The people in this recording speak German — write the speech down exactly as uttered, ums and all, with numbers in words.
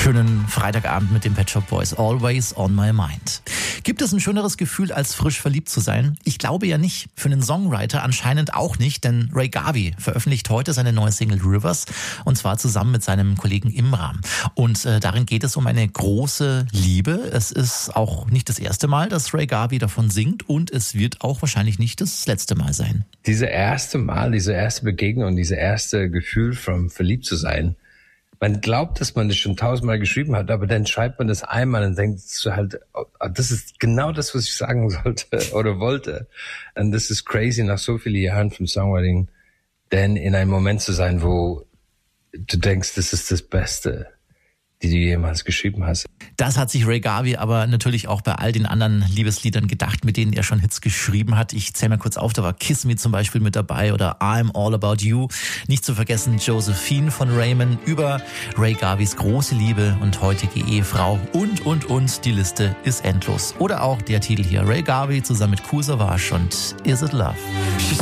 Schönen Freitagabend mit den Pet Shop Boys. Always on my mind. Gibt es ein schöneres Gefühl, als frisch verliebt zu sein? Ich glaube ja nicht. Für einen Songwriter anscheinend auch nicht, denn Ray Garvey veröffentlicht heute seine neue Single Rivers und zwar zusammen mit seinem Kollegen Imran. Und äh, darin geht es um eine große Liebe. Es ist auch nicht das erste Mal, dass Ray Garvey davon singt und es wird auch wahrscheinlich nicht das letzte Mal sein. Diese erste Mal, diese erste Begegnung, diese erste Gefühl von verliebt zu sein, man glaubt, dass man das schon tausendmal geschrieben hat, aber dann schreibt man das einmal und denkt so halt, oh, das ist genau das, was ich sagen sollte oder wollte. Und das ist crazy, nach so vielen Jahren vom Songwriting, denn in einem Moment zu sein, wo du denkst, das ist das Beste, die du jemals geschrieben hast. Das hat sich Ray Garvey aber natürlich auch bei all den anderen Liebesliedern gedacht, mit denen er schon Hits geschrieben hat. Ich zähle mal kurz auf, da war Kiss Me zum Beispiel mit dabei oder I'm All About You. Nicht zu vergessen Josephine von Raymond, über Ray Garveys große Liebe und heutige Ehefrau und, und, und. Die Liste ist endlos. Oder auch der Titel hier, Ray Garvey zusammen mit Kool Savas und Is It Love?